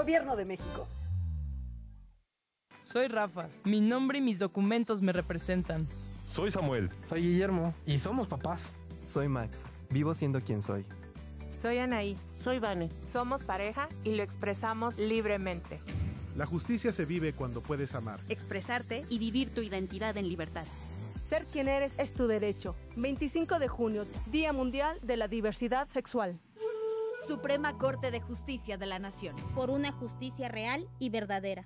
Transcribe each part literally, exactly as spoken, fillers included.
Gobierno de México. Soy Rafa. Mi nombre y mis documentos me representan. Soy Samuel. Soy Guillermo. Y somos papás. Soy Max. Vivo siendo quien soy. Soy Anaí. Soy Vane. Somos pareja y lo expresamos libremente. La justicia se vive cuando puedes amar, expresarte y vivir tu identidad en libertad. Ser quien eres es tu derecho. veinticinco de junio, Día Mundial de la Diversidad Sexual. Suprema Corte de Justicia de la Nación. Por una justicia real y verdadera.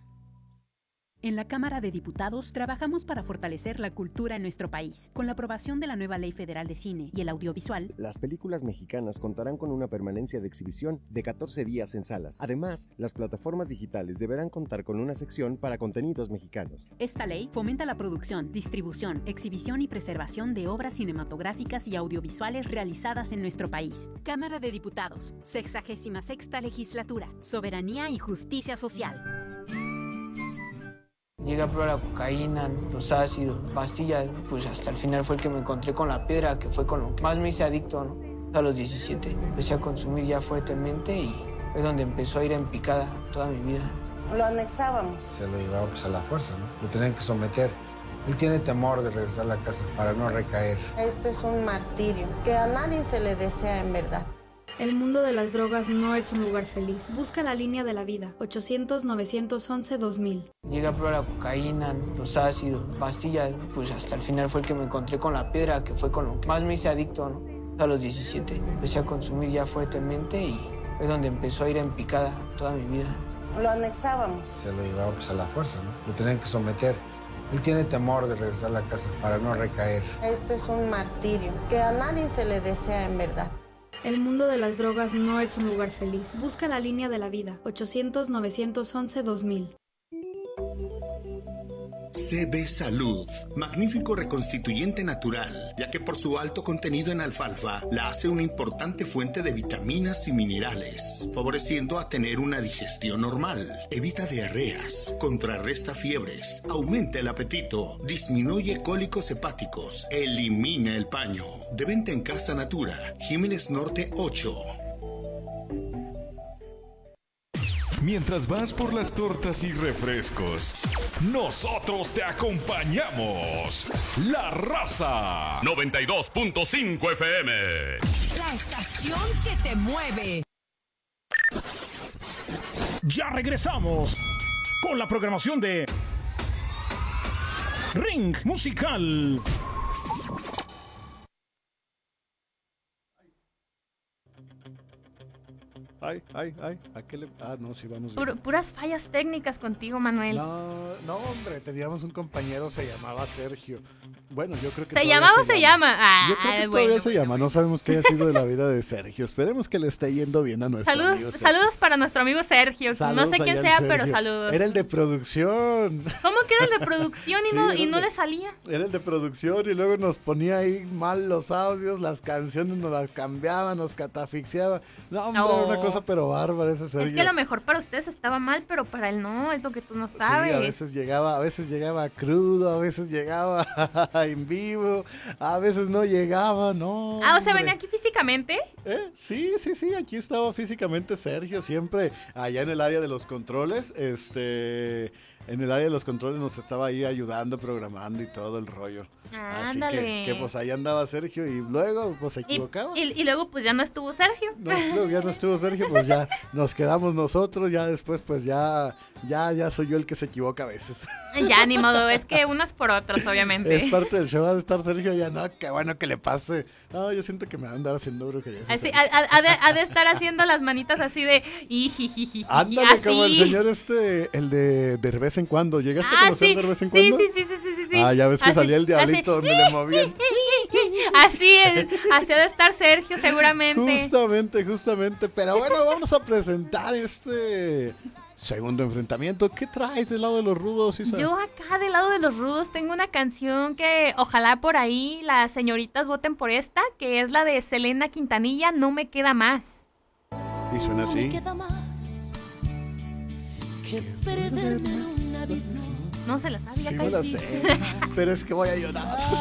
En la Cámara de Diputados trabajamos para fortalecer la cultura en nuestro país. Con la aprobación de la nueva Ley Federal de Cine y el Audiovisual, las películas mexicanas contarán con una permanencia de exhibición de catorce días en salas. Además, las plataformas digitales deberán contar con una sección para contenidos mexicanos. Esta ley fomenta la producción, distribución, exhibición y preservación de obras cinematográficas y audiovisuales realizadas en nuestro país. Cámara de Diputados, sexagésima sexta Legislatura, Soberanía y Justicia Social. Llegué a probar la cocaína, los ácidos, pastillas, pues hasta el final fue el que me encontré con la piedra, que fue con lo que más me hice adicto, ¿no? A los diecisiete empecé a consumir ya fuertemente y fue donde empezó a ir en picada toda mi vida. Lo anexábamos. Se lo llevaba pues a la fuerza, ¿no? Lo tenían que someter. Él tiene temor de regresar a la casa para no recaer. Esto es un martirio que a nadie se le desea en verdad. El mundo de las drogas no es un lugar feliz. Busca la línea de la vida. ochocientos, novecientos once, dos mil. Llegué a probar la cocaína, los ácidos, pastillas, pues hasta el final fue el que me encontré con la piedra, que fue con lo que más me hice adicto, ¿no? A los diecisiete empecé a consumir ya fuertemente y fue donde empezó a ir en picada toda mi vida. Lo anexábamos. Se lo llevaba pues a la fuerza, ¿no? Lo tenían que someter. Él tiene temor de regresar a la casa para no recaer. Esto es un martirio que a nadie se le desea en verdad. El mundo de las drogas no es un lugar feliz. Busca la línea de la vida. ochocientos, novecientos once, dos mil. C B Salud, magnífico reconstituyente natural, ya que por su alto contenido en alfalfa la hace una importante fuente de vitaminas y minerales, favoreciendo a tener una digestión normal, evita diarreas, contrarresta fiebres, aumenta el apetito, disminuye cólicos hepáticos, elimina el paño. De venta en Casa Natura, Jiménez Norte ocho. Mientras vas por las tortas y refrescos, nosotros te acompañamos. La Raza noventa y dos punto cinco F M. La estación que te mueve. Ya regresamos con la programación de Ring Musical. Ay, ay, ay, ¿a qué le...? Ah, no, sí, vamos bien. Pur- puras fallas técnicas contigo, Manuel. No, no, hombre, teníamos un compañero, se llamaba Sergio. Bueno, yo creo que ¿Se llamaba o se, se llama? Ah, yo creo que bueno, todavía se bueno. llama, no sabemos qué haya sido de la vida de Sergio. Esperemos que le esté yendo bien a nuestro saludos, amigo Sergio. Saludos para nuestro amigo Sergio, saludos no sé quién sea, pero saludos. Era el de producción. ¿Cómo que era el de producción y sí, no, y no de, le salía? Era el de producción y luego nos ponía ahí mal los audios, las canciones nos las cambiaba, nos catafixiaba. No, hombre, oh. una cosa pero bárbara ese Sergio. Es que a lo mejor para ustedes estaba mal, pero para él no, es lo que tú no sabes. Sí, a veces llegaba, a veces llegaba crudo, a veces llegaba en vivo, a veces no llegaba, no. Ah, o sea, venía aquí físicamente. ¿Eh? Sí, sí, sí, aquí estaba físicamente Sergio, siempre allá en el área de los controles, este, en el área de los controles nos estaba ahí ayudando, programando y todo el rollo. Ah, así ándale. que, que pues ahí andaba Sergio y luego pues se equivocaba. Y, y, y luego pues ya no estuvo Sergio. No, luego ya no estuvo Sergio, pues ya nos quedamos nosotros, ya después pues ya, ya, ya soy yo el que se equivoca a veces. Ya, ni modo, es que unas por otras, obviamente. Es parte del show, ha de estar Sergio, ya no, qué bueno que le pase. No, yo siento que me va a andar haciendo brujería. Así, ha, ha, ha, de, ha de estar haciendo las manitas así de... Ándale, así. Como el señor este, el de de vez en cuando. ¿Llegaste ah, a conocer sí, de vez en sí, cuando? Sí, sí, sí, sí, sí. Ah, ya ves que así, salía el diablito así. Donde le movían. Así es, así ha de estar Sergio seguramente. Justamente, justamente. Pero bueno, vamos a presentar este... segundo enfrentamiento. ¿Qué traes del lado de los rudos, Isa? Yo acá del lado de los rudos tengo una canción que ojalá por ahí las señoritas voten por esta, que es la de Selena Quintanilla, No me queda más. Y suena así. No me queda más que perderme en un abismo. No se la sabe. Sí me la sé, pero es que voy a llorar.